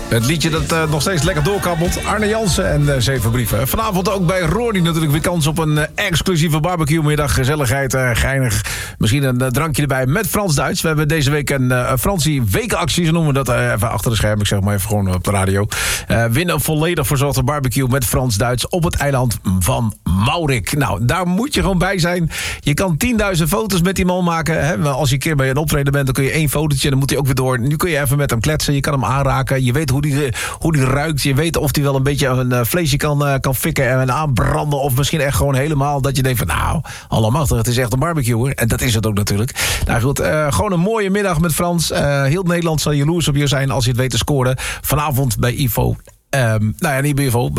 Het liedje dat nog steeds lekker doorkabbelt. Arne Jansen en 7 brieven. Vanavond ook bij Rory natuurlijk weer kans op een exclusieve barbecue-middag. Gezelligheid, geinig. Misschien een drankje erbij met Frans-Duits. We hebben deze week een Fransie wekenactie. Ze noemen dat even achter de schermen. Ik zeg maar even gewoon op de radio. Win een volledig verzorgde barbecue met Frans-Duits op het eiland van Maurik. Nou, daar moet je gewoon bij zijn. Je kan 10.000 foto's met die man maken. Hè? Als je een keer bij een optreden bent, dan kun je 1 fotootje. Dan moet hij ook weer door. Nu kun je even met hem kletsen. Je kan hem aanraken. Je weet hoe die ruikt. Je weet of hij wel een beetje een vleesje kan fikken en aanbranden. Of misschien echt gewoon helemaal dat je denkt van nou, allemachtig, het is echt een barbecue. En dat is het ook natuurlijk. Nou goed, gewoon een mooie middag met Frans. Heel Nederland zal jaloers op je zijn als je het weet te scoren. Vanavond bij Ivo. Nou ja, niet bij Ivo.